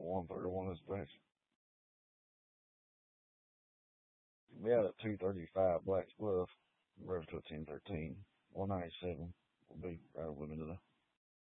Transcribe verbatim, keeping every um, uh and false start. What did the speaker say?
one third of one of this batch. We had a two thirty-five Black Bluff, rose to a ten thirteen. one ninety-seven will be right over the middle.